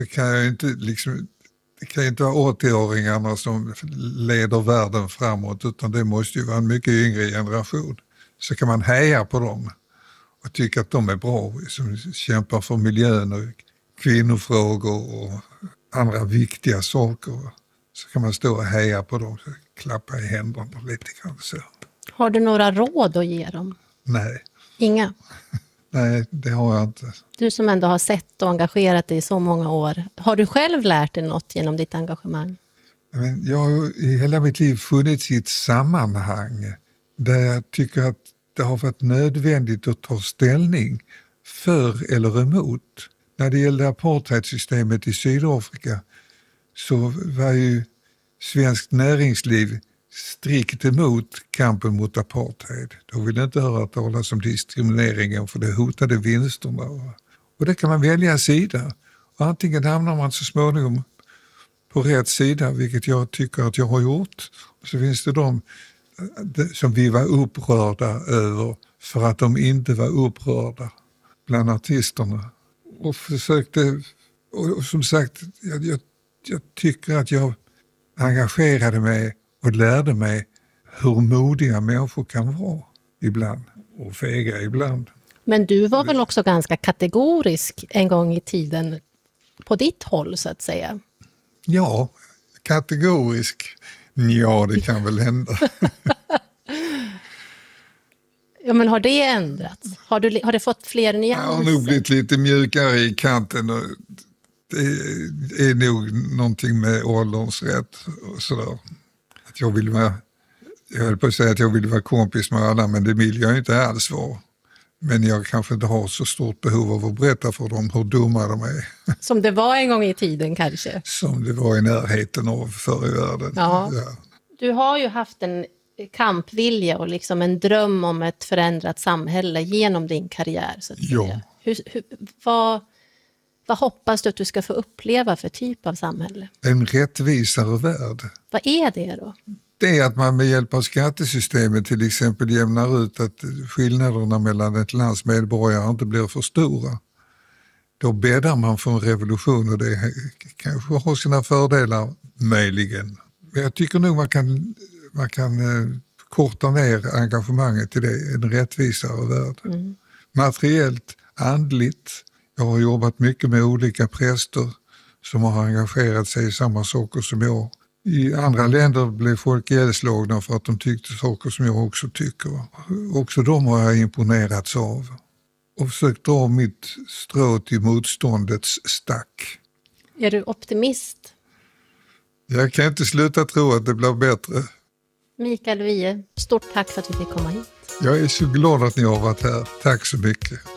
Det kan ju inte vara 80-åringarna som leder världen framåt, utan det måste ju vara en mycket yngre generation. Så kan man heja på dem och tycka att de är bra, som kämpar för miljön och kvinnofrågor och andra viktiga saker. Så kan man stå och heja på dem, klappa i händerna lite grann så. Har du några råd att ge dem? Nej. Inga? Nej, det har jag inte. Du som ändå har sett och engagerat dig i så många år. Har du själv lärt dig något genom ditt engagemang? Men jag har i hela mitt liv funnits i ett sammanhang där jag tycker att det har varit nödvändigt att ta ställning för eller emot. När det gällde apartheidsystemet i Sydafrika så var ju svenskt näringsliv strikt emot kampen mot apartheid. De ville inte höra talas om diskrimineringen för det hotade vinsterna. Och det kan man välja sida. Och antingen hamnar man så småningom på rätt sida, vilket jag tycker att jag har gjort. Och så finns det de som vi var upprörda över för att de inte var upprörda bland artisterna. Och försökte, och som sagt, jag tycker att jag engagerade mig och lärde mig hur modiga människor kan vara ibland och fega ibland. Men du var väl också ganska kategorisk en gång i tiden på ditt håll så att säga? Ja, kategorisk. Ja, det kan väl hända. Ja, men har det ändrats? Har det fått fler nyanser? Jag har nog blivit lite mjukare i kanten och det är nog någonting med ålderns rätt och sådär. Att jag höll på att säga att jag vill vara kompis med alla, men det vill jag inte alls vara. Men jag kanske inte har så stort behov av att berätta för dem hur dumma de är. Som det var en gång i tiden kanske? Som det var i närheten av förr i världen. Ja. Ja. Du har ju haft en kampvilja och liksom en dröm om ett förändrat samhälle genom din karriär. Så att säga. Vad hoppas du att du ska få uppleva för typ av samhälle? En rättvisare värld. Vad är det då? Det är att man med hjälp av skattesystemet till exempel jämnar ut att skillnaderna mellan ett lands medborgare inte blir för stora. Då bäddar man för en revolution och det kanske har sina fördelar möjligen. Men jag tycker nog man kan korta ner engagemanget till det, en rättvisare värld. Mm. Materiellt, andligt. Jag har jobbat mycket med olika präster som har engagerat sig i samma saker som jag. I andra länder blev folk ihjälslagna för att de tyckte saker som jag också tycker. Också de har jag imponerats av. Och försökt dra mitt strå till motståndets stack. Är du optimist? Jag kan inte sluta tro att det blir bättre. Mikael Wiehe, stort tack för att vi fick komma hit. Jag är så glad att ni har varit här. Tack så mycket.